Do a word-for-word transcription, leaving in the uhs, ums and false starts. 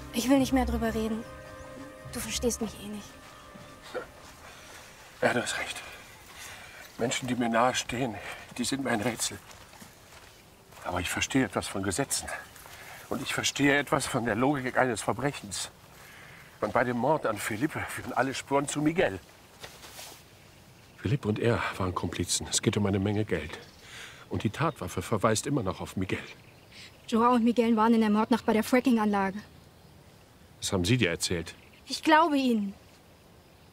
Ich will nicht mehr drüber reden. Du verstehst mich eh nicht. Ja, du hast recht. Menschen, die mir nahe stehen, die sind mir ein Rätsel. Aber ich verstehe etwas von Gesetzen. Und ich verstehe etwas von der Logik eines Verbrechens. Und bei dem Mord an Felipe führen alle Spuren zu Miguel. Philipp und er waren Komplizen. Es geht um eine Menge Geld. Und die Tatwaffe verweist immer noch auf Miguel. Joao und Miguel waren in der Mordnacht bei der Fracking-Anlage. Das haben Sie dir erzählt. Ich glaube Ihnen.